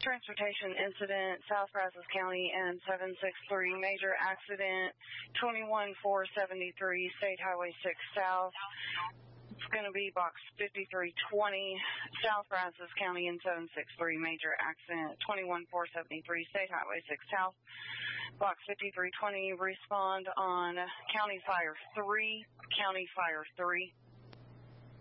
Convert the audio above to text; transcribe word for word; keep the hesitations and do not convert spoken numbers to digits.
Transportation incident, South Brazos County and seven six three, major accident, twenty-one four seventy-three, State Highway six South. It's going to be box fifty-three twenty, South Brazos County and seven six three, major accident, twenty-one four seventy-three, State Highway six South. Box fifty-three twenty, respond on County Fire three, County Fire three.